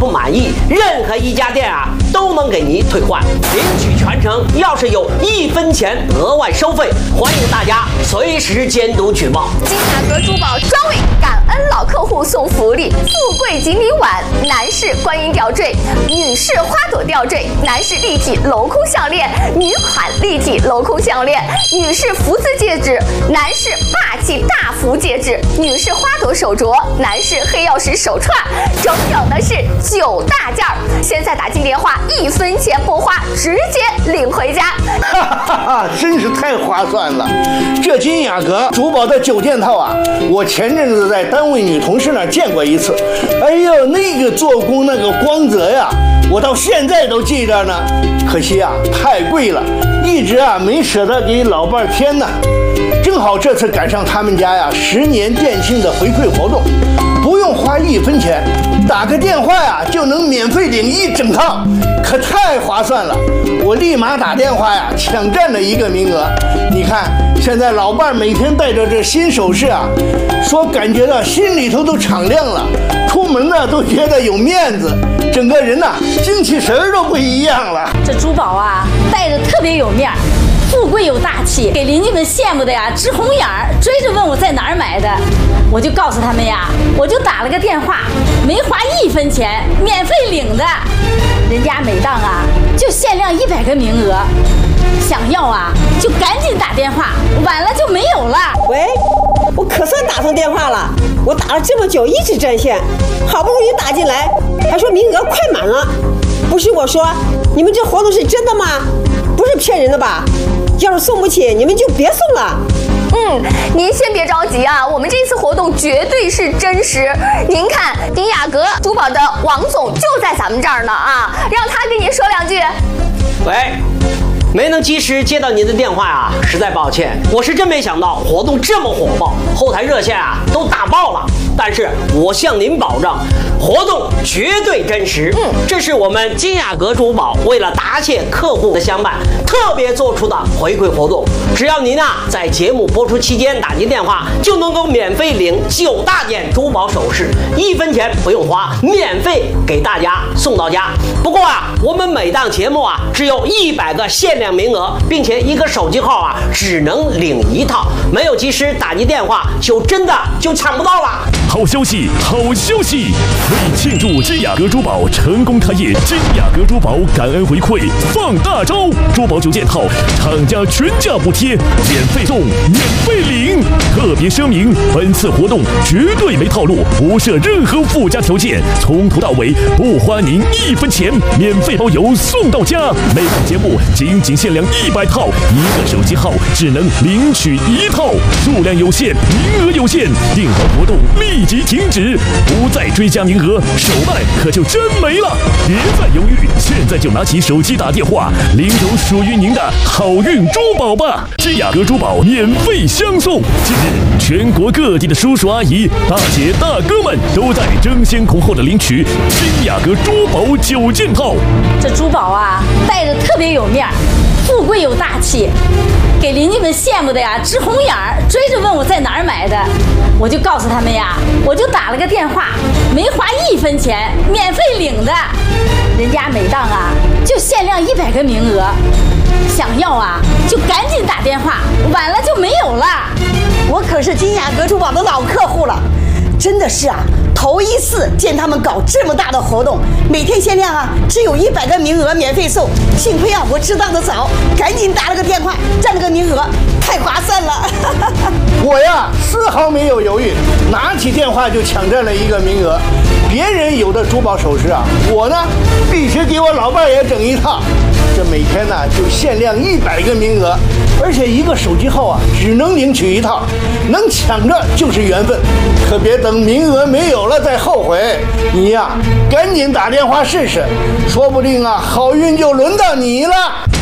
满意，任何一家店啊都能给您退换，领取全程要是有1分钱额外收费，欢迎大家随时监督举报。 金雅阁珠宝专为感恩老客户送福利：富贵锦鲤碗、男士观音吊坠、女士花朵吊坠、男士立体镂空项链、女款立体镂空项链、女士福字戒指、男士霸气大福戒指、女士花朵手镯、男士黑曜石手串，整整的是9大件儿。现在打进电话，1分钱不花，直接领回家。 哈哈哈，真是太划算了！这金雅阁珠宝的9件套啊，我前阵子在单位女同事那儿见过一次。哎呦，那个做工那个光泽呀，我到现在都记着呢。可惜啊，太贵了，一直啊没舍得给老伴儿添呢。正好这次赶上他们家呀10年店庆的回馈活动，不用花1分钱，打个电话呀就能免费领1整套，可太划算了！我立马打电话呀抢占了1个名额。你看现在老伴每天戴着这新首饰啊，说感觉到心里头都敞亮了，出门呢都觉得有面子，整个人呐精气神儿都不一样了。 这珠宝啊戴着特别有面儿，富贵有大气，给邻居们羡慕的呀直红眼儿，追着问我在哪儿买的，我就告诉他们呀，我就打了个电话，没花1分钱，免费领的。人家每档啊就限量100个名额，想要啊就赶紧打电话，晚了就没有了。 喂，我可算打通电话了，我打了这么久一直占线，好不容易打进来，还说名额快满了。不是我说，你们这活动是真的吗？不是骗人的吧？要是送不起，你们就别送了。 您先别着急啊，我们这次活动绝对是真实。您看，金雅阁珠宝的王总就在咱们这儿呢啊，让他跟您说2句。 喂，没能及时接到您的电话啊，实在抱歉。我是真没想到活动这么火爆，后台热线啊都打爆了。但是我向您保证，活动绝对真实。这是我们金雅阁珠宝为了答谢客户的相伴，特别做出的回馈活动。只要您啊在节目播出期间打进电话，就能够免费领9大件珠宝首饰，1分钱不用花，免费给大家送到家。不过啊，我们每档节目啊只有100个限量名额，并且1个手机号啊只能领1套，没有及时打进电话，真的抢不到了。 好消息，好消息！为庆祝金雅阁珠宝成功开业，金雅阁珠宝感恩回馈放大招，珠宝9件套，厂家全价补贴，免费送，免费领。特别声明，本次活动绝对没套路，不设任何附加条件，从头到尾不花您1分钱，免费包邮送到家。每档节目仅限量100套，1个手机号只能领取1套，数量有限，名额有限，订好活动立即停止，不再追加名额，手慢可就真没了。别再犹豫，现在就拿起手机打电话，领走属于您的好运珠宝吧！金雅阁珠宝免费相送。近日，全国各地的叔叔阿姨、大姐大哥们都在争先恐后的领取金雅阁珠宝9件套。 这珠宝啊戴着特别有面儿，富贵有大气，给邻居们羡慕的呀直红眼儿，追着问我在哪儿买的，我就告诉他们呀，我就打了个电话，没花1分钱，免费领的。人家每档啊就限量100个名额，想要啊就赶紧打电话，晚了就没有了。 我可是金雅阁珠宝的老客户了，真的是啊，头一次见他们搞这么大的活动，每天限量啊，只有100个名额免费送。幸亏啊，我知道的早，赶紧打了个电话，占了个名额，太划算了。 我呀丝毫没有犹豫，拿起电话就抢占了1个名额。别人有的珠宝首饰啊，我呢必须给我老伴也整1套。这每天呢就限量100个名额，而且1个手机号啊只能领取1套，能抢着就是缘分，可别等名额没有了再后悔。你呀赶紧打电话试试，说不定啊好运就轮到你了。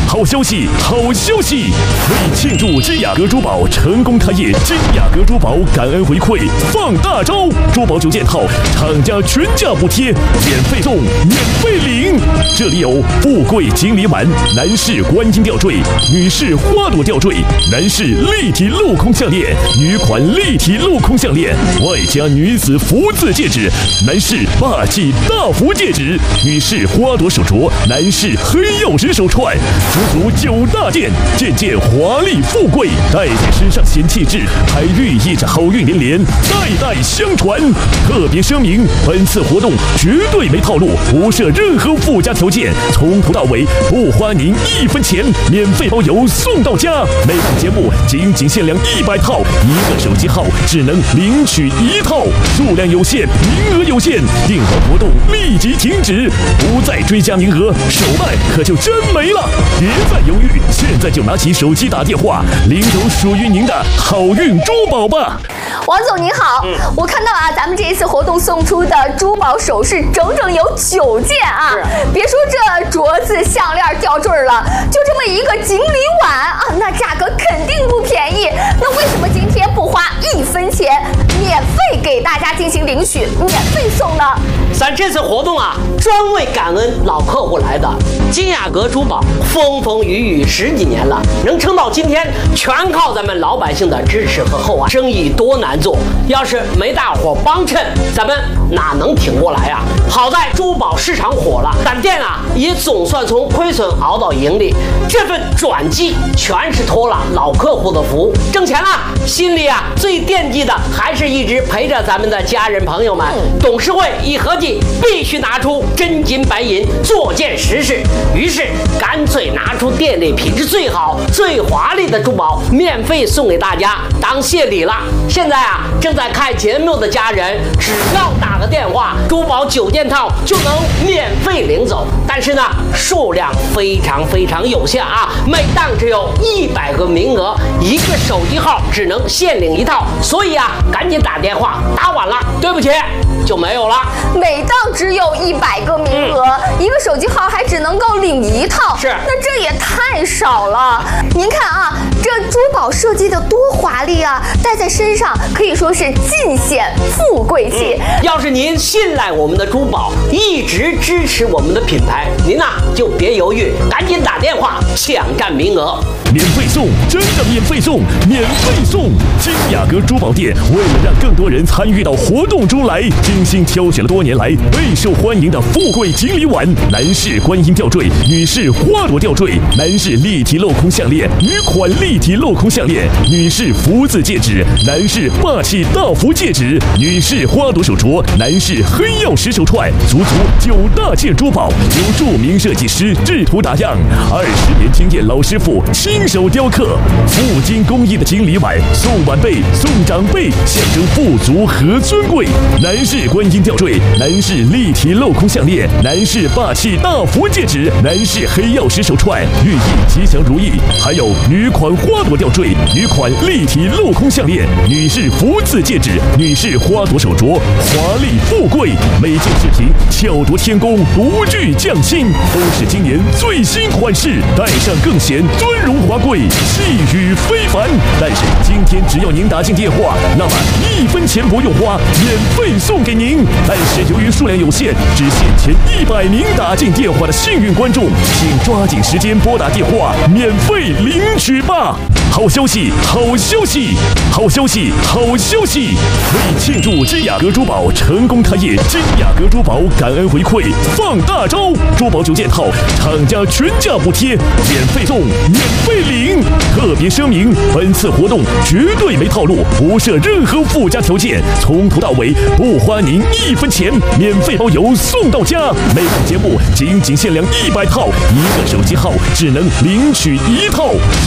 好消息，好消息！为庆祝金雅阁珠宝成功开业，金雅阁珠宝感恩回馈放大招，珠宝9件套，厂家全价补贴，免费送，免费领。这里有富贵锦鲤碗、男士观音吊坠、女士花朵吊坠、男士立体镂空项链、女款立体镂空项链，外加女子福字戒指，男士霸气大福戒指，女士花朵手镯，男士黑曜石手串，足足9大件，件件华丽富贵，戴在身上显气质，还寓意着好运连连，代代相传。特别声明，本次活动绝对没套路，不设任何附加条件，从头到尾不花您1分钱，免费包邮送到家。每档节目仅限量100套，一个手机号只能领取1套，数量有限，名额有限，订单活动立即停止，不再追加名额，手慢可就真没了。别再犹豫，现在就拿起手机打电话，领走属于您的好运珠宝吧。 王总您好，我看到啊，咱们这一次活动送出的珠宝首饰整整有9件啊！别说这镯子、项链、吊坠了，就这么一个锦鲤碗啊，那价格肯定不便宜。那为什么今天不花1分钱，免费给大家进行领取，免费送呢？ 咱这次活动啊，专为感恩老客户来的。金雅阁珠宝风风雨雨10几年了，能撑到今天，全靠咱们老百姓的支持和厚爱。生意多难做，要是没大伙帮衬，咱们哪能挺过来啊？好在珠宝市场火了，咱店啊也总算从亏损熬到盈利。这份转机全是托了老客户的福，挣钱了，心里啊最惦记的还是一直陪着咱们的家人朋友们。董事会一合计，必须拿出真金白银做件实事，于是干脆拿出店里品质最好、最华丽的珠宝，免费送给大家当谢礼了。现在啊，正在看节目的家人，只要打个电话，珠宝9件套就能免费领走。但是呢，数量非常有限啊，每档只有100个名额，一个手机号只能限领1套，所以啊，赶紧打电话，打晚了，对不起，就没有了。 每档只有100个名额，一个手机号还只能够领1套， 是， 那这也太少了。您看啊，这珠宝设计的多华丽啊，戴在身上可以说是尽显富贵气。 要是您信赖我们的珠宝，一直支持我们的品牌，您呐就别犹豫，赶紧打电话抢占名额。 免费送，真的免费送，免费送！金雅阁珠宝店为了让更多人参与到活动中来，精心挑选了多年来备受欢迎的富贵锦鲤碗、男士观音吊坠、女士花朵吊坠、男士立体镂空项链、女款立体镂空项链、女士福字戒指、男士霸气大福戒指、女士花朵手镯、男士黑曜石手串，足9大件珠宝，由著名设计师制图打样，20年经验老师傅亲手雕刻，富金工艺的锦鲤碗，送晚辈、送长辈，象征富足和尊贵。男士观音吊坠，男士立体镂空项链，男士霸气大福戒指，男士黑曜石手串，寓意吉祥如意。还有女款花朵吊坠，女款立体镂空项链，女士福字戒指，女士花朵手镯，华丽富贵。每件饰品巧夺天工，独具匠心，都是今年最新款式，戴上更显尊荣华贵，气宇非凡。但是今天只要您打进电话，那么1分钱不用花，免费送给您。但是由于数量有限，只限前100名打进电话的幸运观众，请抓紧时间拨打电话，免费领取吧。好消息，好消息，好消息，好消息！为庆祝金雅阁珠宝成功开业，金雅阁珠宝感恩回馈放大招，珠宝9件套，厂家全价补贴，免费送，免费领。特别声明，本次活动绝对没套路，不设任何附加条件，从头到尾不花您1分钱，免费包邮送到家。每档节目仅限量100套，一个手机号只能领取1套，数量有限。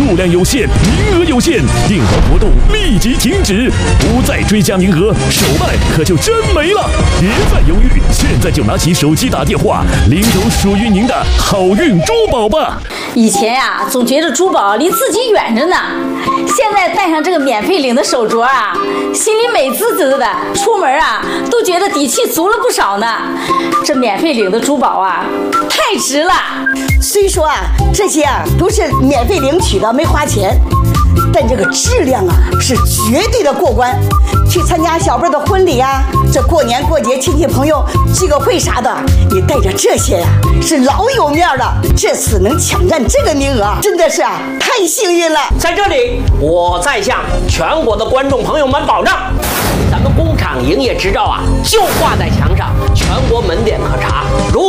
限，名额有限，订房活动立即停止，不再追加名额，首卖可就真没了。别再犹豫，现在就拿起手机打电话，领走属于您的好运珠宝吧。 以前呀，总觉得珠宝离自己远着呢，现在戴上这个免费领的手镯啊，心里美滋滋的，出门啊都觉得底气足了不少呢。这免费领的珠宝啊，太值了。 虽说啊，这些啊都是免费领取的，没花钱，但这个质量啊是绝对的过关。去参加小辈的婚礼啊，这过年过节亲戚朋友聚个会啥的，你带着这些呀，是老有面了。这次能抢占这个名额，真的是啊太幸运了。 在这里，我再向全国的观众朋友们保障，咱们工厂营业执照啊就挂在墙上，全国门店可查。如